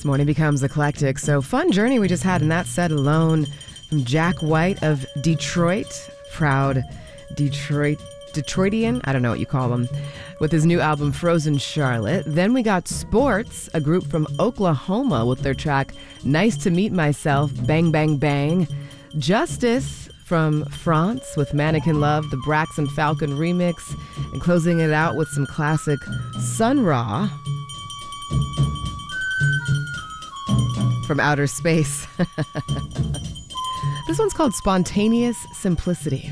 Morning becomes eclectic. So fun journey we just had in that set alone from Jack White of Detroit, proud Detroitian, I don't know what you call them, with his new album Frozen Charlotte. Then we got Sports, a group from Oklahoma with their track Nice to Meet Myself, Bang Bang Bang. Justice from France with Mannequin Love, the Braxton Falcon remix, and closing it out with some classic Sun Ra from Outer Space. This one's called Spontaneous Simplicity.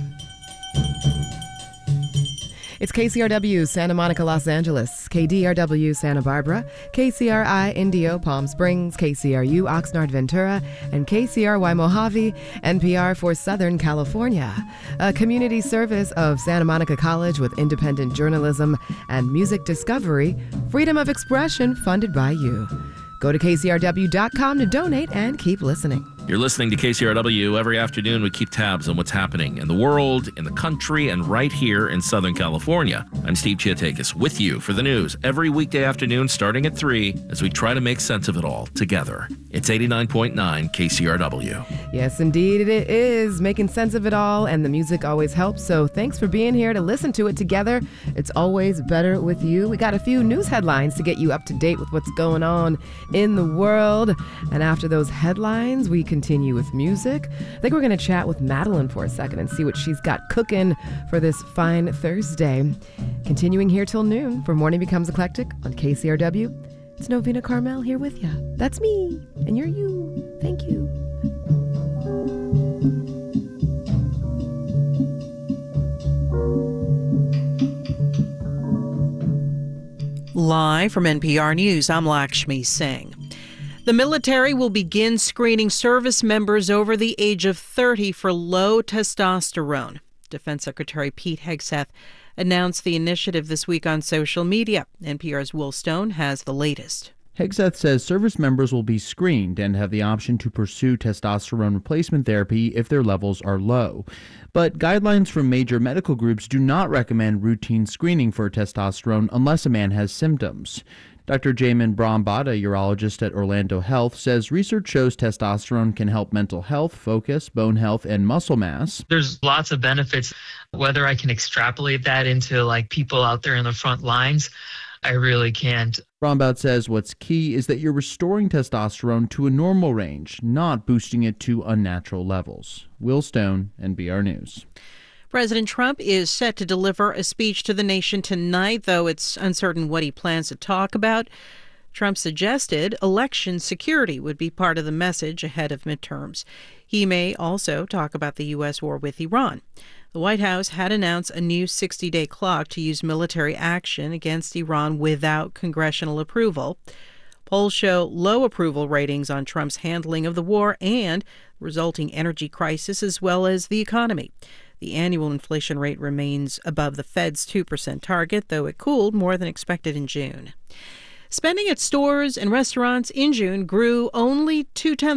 It's KCRW, Santa Monica, Los Angeles, KDRW, Santa Barbara, KCRI, Indio, Palm Springs, KCRU, Oxnard, Ventura, and KCRY, Mojave, NPR for Southern California. A community service of Santa Monica College with independent journalism and music discovery, freedom of expression funded by you. Go to KCRW.com to donate and keep listening. You're listening to KCRW. Every afternoon, we keep tabs on what's happening in the world, in the country, and right here in Southern California. I'm Steve Chiatakis with you for the news every weekday afternoon starting at 3 as we try to make sense of it all together. It's 89.9 KCRW. Yes, indeed, it is making sense of it all, and the music always helps. So thanks for being here to listen to it together. It's always better with you. We got a few news headlines to get you up to date with what's going on in the world. And after those headlines, we continue with music. I think we're going to chat with Madeline for a second and see what she's got cooking for this fine Thursday. Continuing here till noon for Morning Becomes Eclectic on KCRW. It's Novena Carmel here with you. That's me, and you're you. Thank you. Live from NPR News, I'm Lakshmi Singh. The military will begin screening service members over the age of 30 for low testosterone. Defense Secretary Pete Hegseth announced the initiative this week on social media. NPR's Will Stone has the latest. Hegseth says service members will be screened and have the option to pursue testosterone replacement therapy if their levels are low. But guidelines from major medical groups do not recommend routine screening for testosterone unless a man has symptoms. Dr. Jamin Brahmbhatt, a urologist at Orlando Health, says research shows testosterone can help mental health, focus, bone health, and muscle mass. There's lots of benefits. Whether I can extrapolate that into people out there in the front lines, I really can't. Brahmbhatt says what's key is that you're restoring testosterone to a normal range, not boosting it to unnatural levels. Will Stone, NPR News. President Trump is set to deliver a speech to the nation tonight, though it's uncertain what he plans to talk about. Trump suggested election security would be part of the message ahead of midterms. He may also talk about the U.S. war with Iran. The White House had announced a new 60-day clock to use military action against Iran without congressional approval. Polls show low approval ratings on Trump's handling of the war and resulting energy crisis as well as the economy. The annual inflation rate remains above the Fed's 2% target, though it cooled more than expected in June. Spending at stores and restaurants in June grew only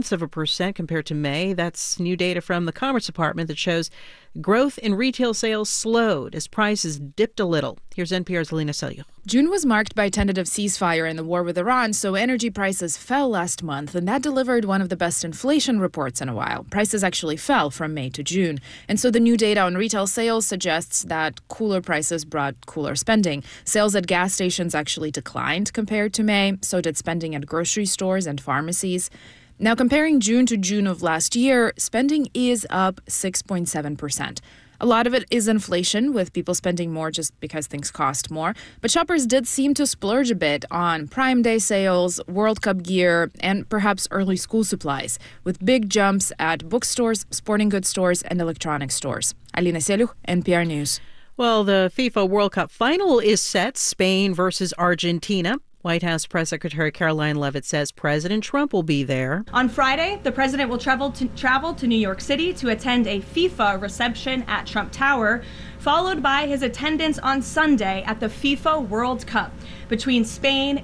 0.2% compared to May. That's new data from the Commerce Department that shows growth in retail sales slowed as prices dipped a little. Here's NPR's Alina Selyukh. June was marked by a tentative ceasefire in the war with Iran, so energy prices fell last month, and that delivered one of the best inflation reports in a while. Prices actually fell from May to June. And so the new data on retail sales suggests that cooler prices brought cooler spending. Sales at gas stations actually declined compared to May. So did spending at grocery stores and pharmacies. Now, comparing June to June of last year, spending is up 6.7%. A lot of it is inflation, with people spending more just because things cost more. But shoppers did seem to splurge a bit on Prime Day sales, World Cup gear, and perhaps early school supplies, with big jumps at bookstores, sporting goods stores, and electronics stores. Alina Selyukh, NPR News. Well, the FIFA World Cup final is set, Spain versus Argentina. White House Press Secretary Caroline Leavitt says President Trump will be there. On Friday, the president will travel to New York City to attend a FIFA reception at Trump Tower, followed by his attendance on Sunday at the FIFA World Cup between Spain